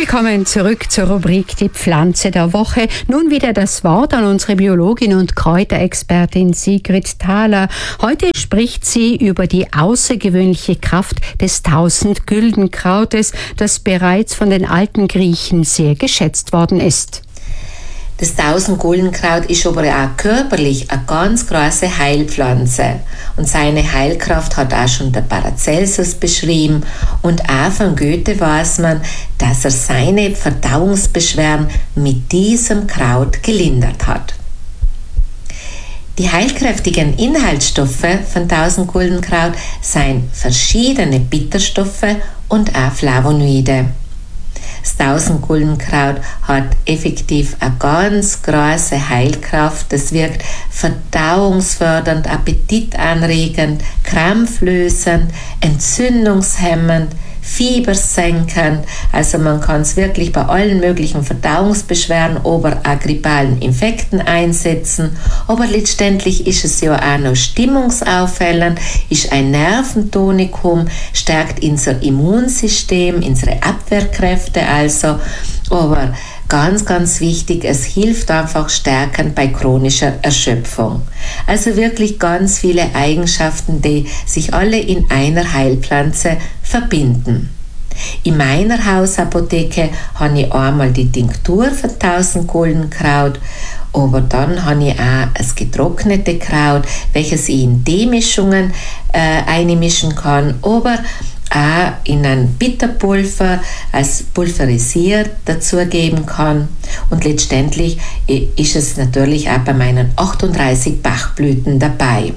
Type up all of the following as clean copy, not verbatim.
Willkommen zurück zur Rubrik Die Pflanze der Woche. Nun wieder das Wort an unsere Biologin und Kräuterexpertin Sigrid Thaler. Heute spricht sie über die außergewöhnliche Kraft des Tausendgüldenkrautes, das bereits von den alten Griechen sehr geschätzt worden ist. Das Tausendgüldenkraut ist aber auch körperlich eine ganz große Heilpflanze. Und seine Heilkraft hat auch schon der Paracelsus beschrieben. Und auch von Goethe weiß man, dass er seine Verdauungsbeschwerden mit diesem Kraut gelindert hat. Die heilkräftigen Inhaltsstoffe von Tausendgüldenkraut seien verschiedene Bitterstoffe und auch Flavonoide. Das Tausendgüldenkraut hat effektiv eine ganz große Heilkraft. Das wirkt verdauungsfördernd, appetitanregend, krampflösend, entzündungshemmend, fiebersenkend. Also man kann es wirklich bei allen möglichen Verdauungsbeschwerden oder auch grippalen Infekten einsetzen. Aber letztendlich ist es ja auch noch stimmungsaufhellend, ist ein Nerventonikum, stärkt unser Immunsystem, unsere Abwehrkräfte also. Aber ganz, ganz wichtig, es hilft einfach stärkend bei chronischer Erschöpfung. Also wirklich ganz viele Eigenschaften, die sich alle in einer Heilpflanze verbinden. In meiner Hausapotheke habe ich einmal die Tinktur von Tausendgüldenkraut, aber dann habe ich auch das getrocknete Kraut, welches ich in Teemischungen einmischen kann, aber auch in ein Bitterpulver als pulverisiert dazugeben kann. Und letztendlich ist es natürlich auch bei meinen 38 Bachblüten dabei.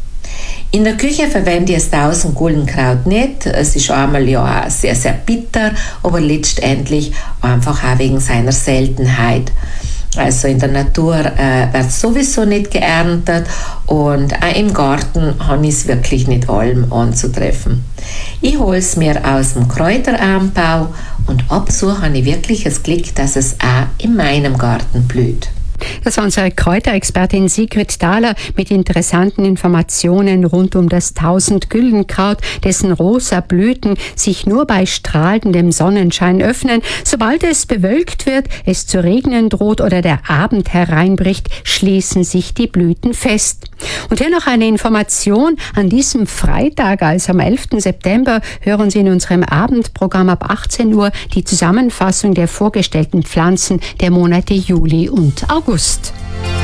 In der Küche verwende ich das Tausendgüldenkraut nicht. Es ist einmal ja auch sehr, sehr bitter, aber letztendlich einfach auch wegen seiner Seltenheit. Also in der Natur wird sowieso nicht geerntet und auch im Garten habe ich es wirklich nicht allem anzutreffen. Ich hole es mir aus dem Kräuteranbau und ab und zu habe ich wirklich das Glück, dass es auch in meinem Garten blüht. Das war unsere Kräuterexpertin Sigrid Thaler mit interessanten Informationen rund um das Tausendgüldenkraut, dessen rosa Blüten sich nur bei strahlendem Sonnenschein öffnen. Sobald es bewölkt wird, es zu regnen droht oder der Abend hereinbricht, schließen sich die Blüten fest. Und hier noch eine Information. An diesem Freitag, also am 11. September, hören Sie in unserem Abendprogramm ab 18 Uhr die Zusammenfassung der vorgestellten Pflanzen der Monate Juli und August.